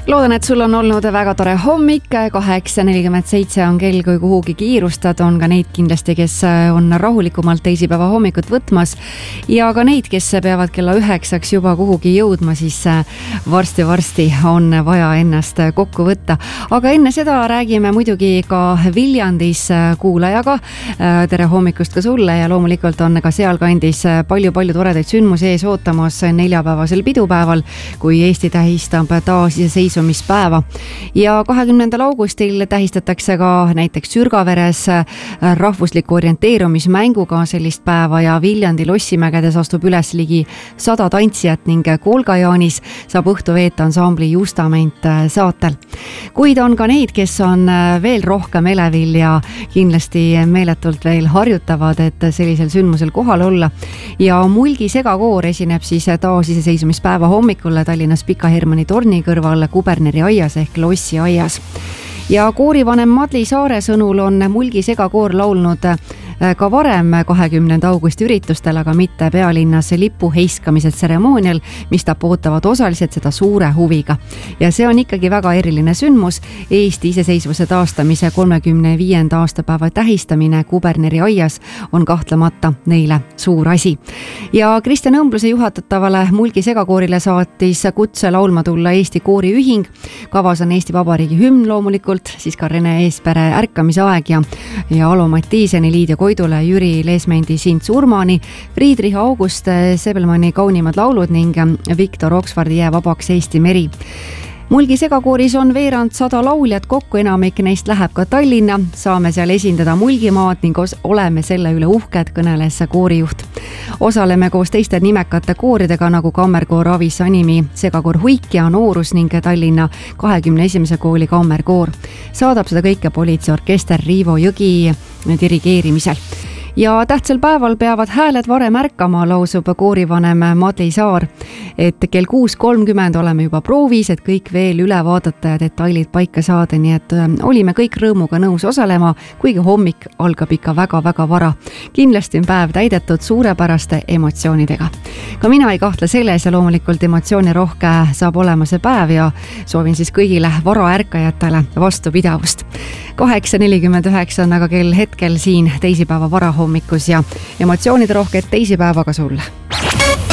Loodan, et sul on olnud väga tore hommik, 8:47 on kell, kui kuhugi kiirustad, on ka neid kindlasti, kes on rahulikumalt teisipäeva hommikut võtmas ja ka neid, kes peavad kella 9 juba kuhugi jõudma, siis varsti on vaja ennast kokku võtta. Aga enne seda räägime muidugi ka Viljandis kuulajaga. Tere hommikust ka sulle ja loomulikult on ka sealkandis palju toredaid sündmusi ees ootamas neljapäevasel pidupäeval, kui Eesti tähistab taasiseseisvumispäeva. Ja 20. augustil tähistatakse ka näiteks Sürgaveres rahvusliku orienteerumismänguga sellist päeva ja Viljandi Lossimägedes astub üles ligi 100 tantsijat ning Kolgajaanis saab õhtu veeta ansambli Justament saatel. Kuid on ka neid, kes on veel rohkem elevil ja kindlasti meeletult veel harjutavad, et sellisel sündmusel kohal olla. Ja Mulgi segakoor esineb siis taasiseseisvumispäeva hommikul Tallinnas Pika Hermanni torni kõrval Kuberneri aias ehk Lossi aias. Ja koorivanem Madli Saare sõnul on Mulgi segakoor laulnud ka varem 20. augusti üritustel, aga mitte pealinnas lipu heiskamise tseremoonial, mis ootavad osaliselt seda suure huviga. Ja see on ikkagi väga eriline sündmus. Eesti iseseisvuse taastamise 35. aastapäeva tähistamine Kuberneri aias on kahtlemata neile suur asi. Ja Kristjan Õmbluse juhatatavale Mulgi segakoorile saatis kutse laulma tulla Eesti kooriühing. Kavas on Eesti Vabariigi hümn loomulikult, siis ka Rene Eespere Ärkamise aeg ja Alo Mattiiseni, Liidia Koidule, Jüri Leesmendi Sind Surmani, Friedrich August Sebelmanni Kaunimad laulud ning Viktor Oksfordi Jää vabaks Eesti meri. Mulgi segakooris on veerand 100 lauljat kokku, enamik neist läheb ka Tallinna. Saame seal esindada Mulgimaad ning oleme selle üle uhked, kõneles koorijuht. Osaleme koos teiste nimekate kooridega nagu Kammerkoor Avis Animi, segakoor Huik ja Noorus ning Tallinna 21. kooli kammerkoor. Saadab seda kõike politseiorkester Riivo Jõgi dirigeerimisel. Ja tähtsal päeval peavad hääled varem ärkama, lausub koorivanem Madli Saar, et kell 6:30 oleme juba proovis, et kõik veel üle vaadata ja detailid paika saada, nii et olime kõik rõõmuga nõus osalema, kuigi hommik algab ikka väga vara. Kindlasti on päev täidetud suurepäraste emotsioonidega. Ka mina ei kahtle selles ja loomulikult emotsioonirohke saab olema see päev ja soovin siis kõigile varaärkajatele vastupidavust. 8:49 on aga kell hetkel siin teisipäeva varahommikus ja emotsioonide rohket teisipäeva ka sulle.